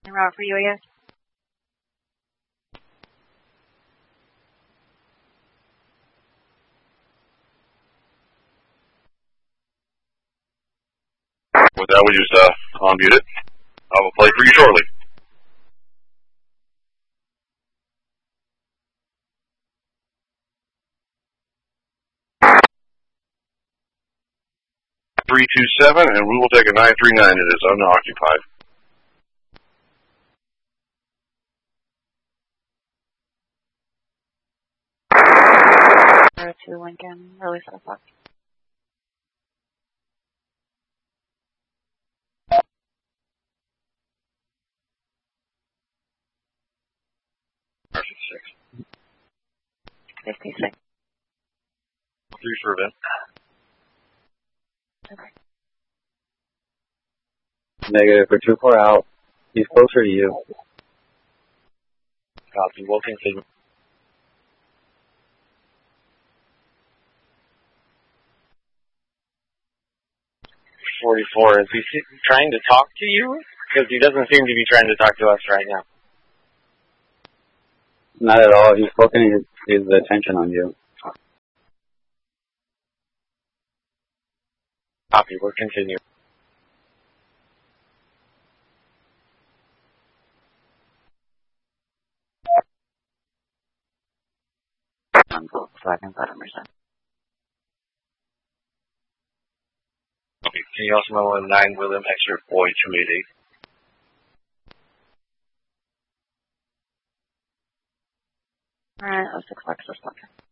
En route for UAS. With that, we just unmute it. I will play for you shortly. .327, and we will take a 939. It is unoccupied. 02 Lincoln, release the fuck. R66. 56. 3 for event. Okay. Negative for 2-4 out. He's closer to you. Copy. We'll continue. .44, is he trying to talk to you? Because he doesn't seem to be trying to talk to us right now. Not at all. He's focusing his attention on you. Copy. We'll continue. Seconds out of Merced. Okay. Can you also know 9 William Extra Boy 288? Alright, 06 Lexus, okay.